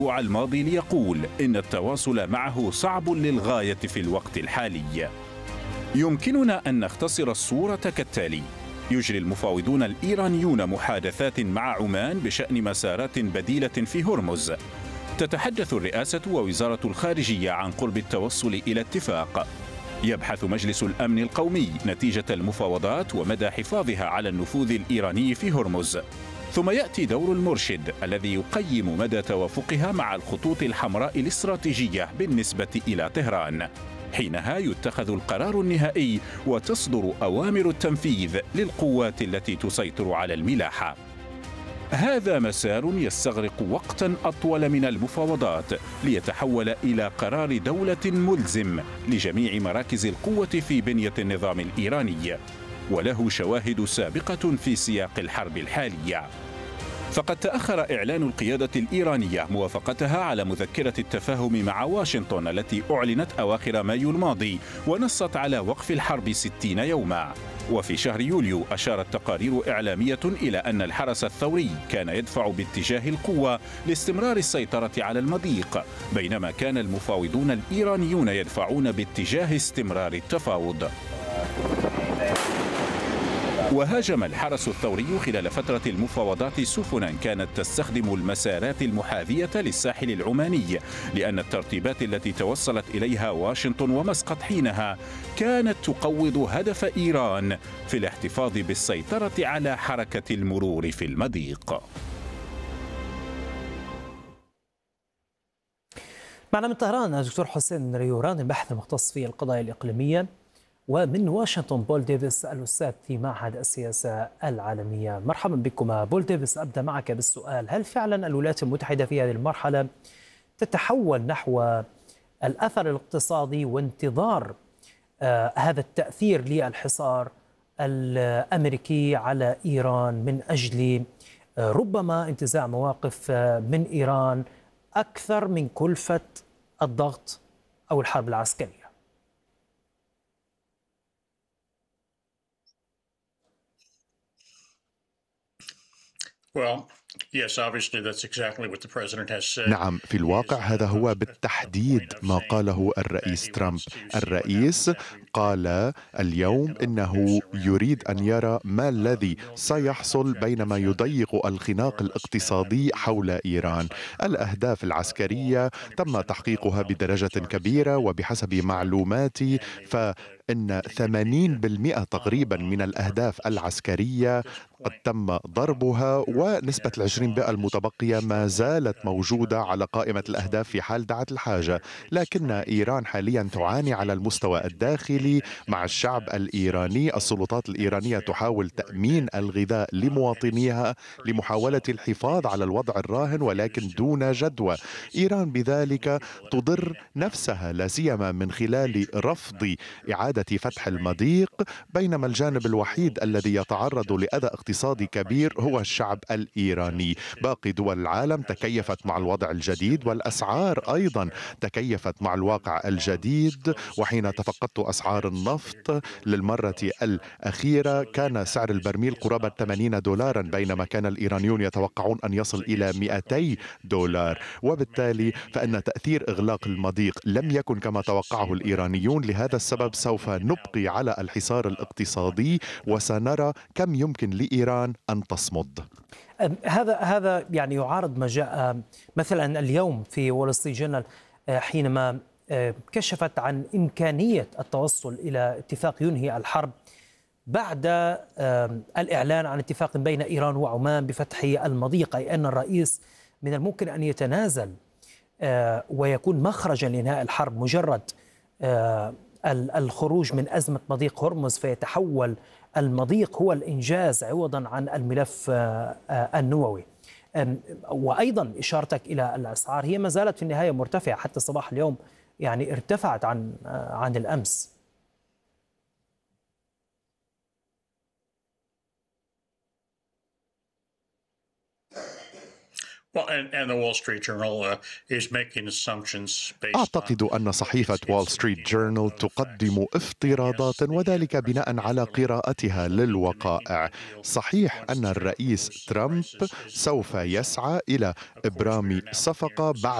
الماضي ليقول إن التواصل معه صعب للغاية في الوقت الحالي. يمكننا أن نختصر الصورة كالتالي: يجري المفاوضون الإيرانيون محادثات مع عمان بشأن مسارات بديلة في هرمز. تتحدث الرئاسة ووزارة الخارجية عن قرب التوصل إلى اتفاق. يبحث مجلس الأمن القومي نتيجة المفاوضات ومدى حفاظها على النفوذ الإيراني في هرمز. ثم يأتي دور المرشد الذي يقيم مدى توافقها مع الخطوط الحمراء الاستراتيجية بالنسبة إلى طهران. حينها يتخذ القرار النهائي وتصدر أوامر التنفيذ للقوات التي تسيطر على الملاحة. هذا مسار يستغرق وقتا أطول من المفاوضات ليتحول إلى قرار دولة ملزم لجميع مراكز القوة في بنية النظام الإيراني، وله شواهد سابقة في سياق الحرب الحالية. فقد تأخر إعلان القيادة الإيرانية موافقتها على مذكرة التفاهم مع واشنطن التي أعلنت أواخر مايو الماضي ونصت على وقف الحرب 60 يوما. وفي شهر يوليو أشارت تقارير إعلامية إلى أن الحرس الثوري كان يدفع باتجاه القوة لاستمرار السيطرة على المضيق، بينما كان المفاوضون الإيرانيون يدفعون باتجاه استمرار التفاوض. وهاجم الحرس الثوري خلال فترة المفاوضات سفنا كانت تستخدم المسارات المحاذية للساحل العماني، لأن الترتيبات التي توصلت إليها واشنطن ومسقط حينها كانت تقوض هدف إيران في الاحتفاظ بالسيطرة على حركة المرور في المضيق. معنا من طهران الدكتور حسين ريوران، الباحث المختص في القضايا الإقليمية، ومن واشنطن بول ديفيس الأستاذ في معهد السياسة العالمية. مرحبا بكم. بول ديفيس، أبدأ معك بالسؤال: هل فعلا الولايات المتحدة في هذه المرحلة تتحول نحو الأثر الاقتصادي وانتظار هذا التأثير للحصار الأمريكي على إيران من أجل ربما انتزاع مواقف من إيران أكثر من كلفة الضغط أو الحرب العسكرية؟ نعم، في الواقع هذا هو بالتحديد ما قاله الرئيس ترامب. الرئيس قال اليوم إنه يريد أن يرى ما الذي سيحصل بينما يضيق الخناق الاقتصادي حول إيران. الأهداف العسكرية تم تحقيقها بدرجة كبيرة، وبحسب معلوماتي فإن 80% تقريبا من الأهداف العسكرية قد تم ضربها، ونسبة 20% المتبقية ما زالت موجودة على قائمة الأهداف في حال دعت الحاجة. لكن إيران حاليا تعاني على المستوى الداخلي مع الشعب الإيراني. السلطات الإيرانية تحاول تأمين الغذاء لمواطنيها لمحاولة الحفاظ على الوضع الراهن، ولكن دون جدوى. إيران بذلك تضر نفسها، لا سيما من خلال رفض إعادة فتح المضيق، بينما الجانب الوحيد الذي يتعرض لأذى اقتصادي كبير هو الشعب الإيراني. باقي دول العالم تكيفت مع الوضع الجديد، والأسعار أيضا تكيفت مع الواقع الجديد. وحين تفقدت أسعار النفط للمرة الأخيرة كان سعر البرميل قرابة 80 دولارا، بينما كان الإيرانيون يتوقعون أن يصل إلى 200 دولار. وبالتالي فإن تأثير إغلاق المضيق لم يكن كما توقعه الإيرانيون. لهذا السبب سوف نبقي على الحصار الاقتصادي، وسنرى كم يمكن لإيران أن تصمد. هذا يعني يعارض ما جاء مثلا اليوم في وول ستريت جورنال، حينما كشفت عن إمكانية التوصل إلى اتفاق ينهي الحرب بعد الإعلان عن اتفاق بين إيران وعمان بفتح المضيق، أي أن الرئيس من الممكن أن يتنازل ويكون مخرجا لإنهاء الحرب مجرد الخروج من أزمة مضيق هرمز، فيتحول المضيق هو الإنجاز عوضا عن الملف النووي. وأيضا إشارتك إلى الأسعار، هي ما زالت في النهاية مرتفعة حتى صباح اليوم، يعني ارتفعت عن الأمس. أعتقد أن صحيفة وول ستريت جورنال تقدم افتراضات، وذلك بناء على قراءتها للوقائع. صحيح أن الرئيس ترامب سوف يسعى إلى إبرام صفقة بعد